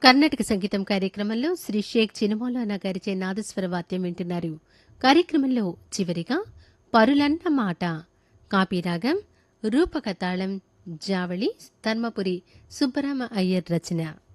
కర్ణాటక సంగీతం కార్యక్రమంలో శ్రీ షేక్ చినమౌలానా గారిచే నాదస్వర వాద్యం వింటున్నారు. కార్యక్రమంలో చివరిగా పరులన్న మాట కాపీరాగం రూపకతాళం జావళి ధర్మపురి సుబ్బరామ అయ్యర్ రచన.